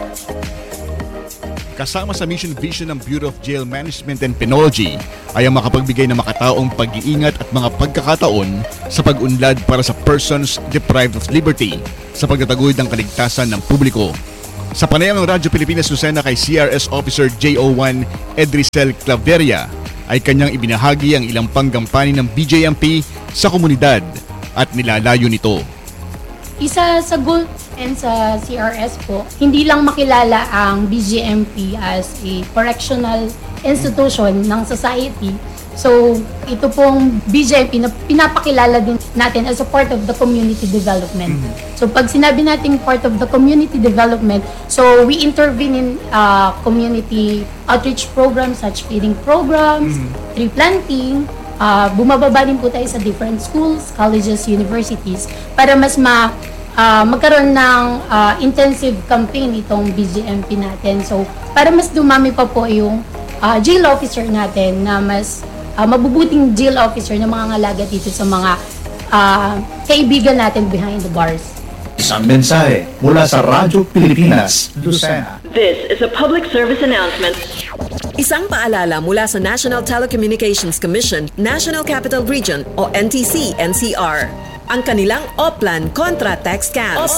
Kasama sa mission vision ng Bureau of Jail Management and Penology ay ang makapagbigay ng makataong pag-iingat at mga pagkakataon sa pag-unlad para sa persons deprived of liberty sa pagtataguyod ng kaligtasan ng publiko. Sa panayam ng Radyo Pilipinas Lucena kay CRS Officer JO1 Edricel Claveria ay kanyang ibinahagi ang ilang panggampani ng BJMP sa komunidad at nilalayo nito. Isa sa goal and sa CRS po, hindi lang makilala ang BJMP as a correctional institution ng society. So, ito pong BJMP na pinapakilala din natin as a part of the community development. So, pag sinabi natin part of the community development, so we intervene in community outreach programs such feeding programs, tree planting, bumababa din po tayo sa different schools, colleges, universities para mas magkaroon ng intensive campaign itong BJMP natin. So, para mas dumami pa po yung jail officer natin na mas mabubuting jail officer na mga ngalaga dito sa mga kaibigan natin behind the bars. Isang mensahe mula sa Radyo Pilipinas Lucena. This is a public service announcement. Isang paalala mula sa National Telecommunications Commission, National Capital Region o NTC-NCR. Ang kanilang Oplan Contra Text Scams.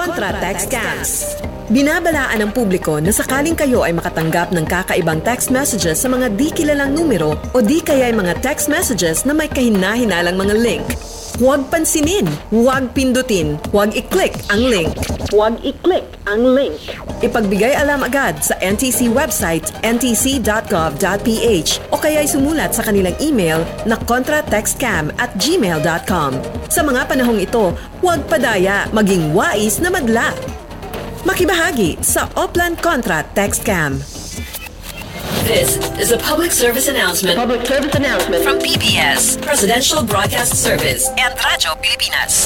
Binabalaan ng publiko na sakaling kayo ay makatanggap ng kakaibang text messages sa mga di kilalang numero o di kaya ay mga text messages na may kahina-hinalang mga link. Huwag pansinin, huwag pindutin, huwag i-click ang link. Huwag i-click ang link. Ipagbigay alam agad sa NTC website ntc.gov.ph o kaya'y sumulat sa kanilang email na contratextcam@gmail.com. Sa mga panahong ito, huwag padaya, maging wais na madla. Makibahagi sa Oplan Contra Text Scam. This is a public service announcement. Public service announcement From PBS, Presidential Broadcast Service, and Radyo Pilipinas.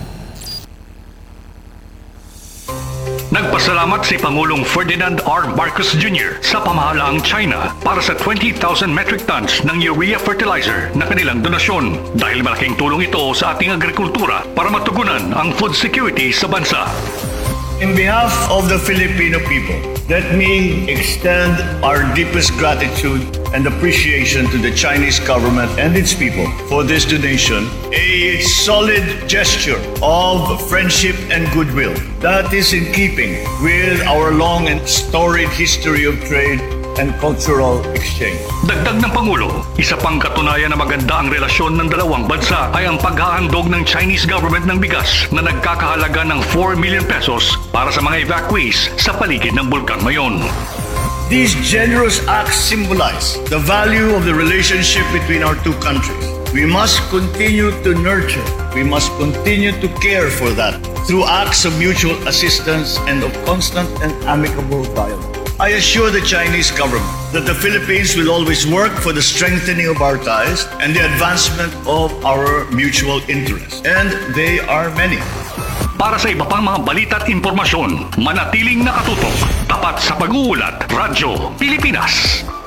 Nagpasalamat si Pangulong Ferdinand R. Marcos Jr. sa pamahalaang China para sa 20,000 metric tons ng urea fertilizer na kanilang donasyon dahil malaking tulong ito sa ating agrikultura para matugunan ang food security sa bansa. In behalf of the Filipino people, let me extend our deepest gratitude and appreciation to the Chinese government and its people for this donation, a solid gesture of friendship and goodwill that is in keeping with our long and storied history of trade and cultural exchange. Dagdag ng Pangulo, isa pang katunayan na maganda ang relasyon ng dalawang bansa ay ang paghahandog ng Chinese government ng bigas na nagkakahalaga ng 4 million pesos para sa mga evacuees sa paligid ng Bulkang Mayon. These generous acts symbolize the value of the relationship between our two countries. We must continue to nurture, we must continue to care for that through acts of mutual assistance and of constant and amicable dialogue. I assure the Chinese government that the Philippines will always work for the strengthening of our ties and the advancement of our mutual interests. And they are many. Para sa iba pang mga balita at impormasyon, manatiling nakatutok, tapat sa pag-uulat, Radyo Pilipinas.